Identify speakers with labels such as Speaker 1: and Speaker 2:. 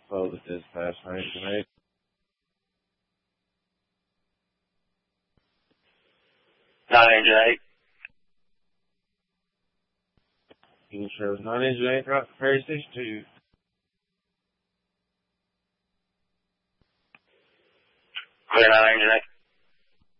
Speaker 1: Follow the dispatch 9
Speaker 2: Engine 8.
Speaker 1: You can show 9 Engine 8 route to Ferry Station 2.
Speaker 2: Clear 9 Engine 8.